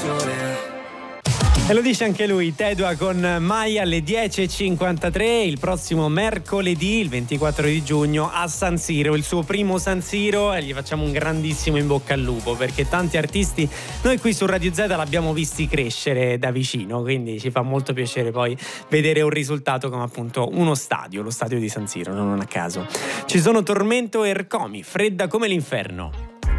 E lo dice anche lui, Tedua con Mai alle 10.53, il prossimo mercoledì, il 24 di giugno, a San Siro, il suo primo San Siro, e gli facciamo un grandissimo in bocca al lupo, perché tanti artisti noi qui su Radio Z l'abbiamo visti crescere da vicino, quindi ci fa molto piacere poi vedere un risultato come appunto uno stadio, lo stadio di San Siro, non a caso. Ci sono Tormento e Ercomi, Fredda come l'inferno.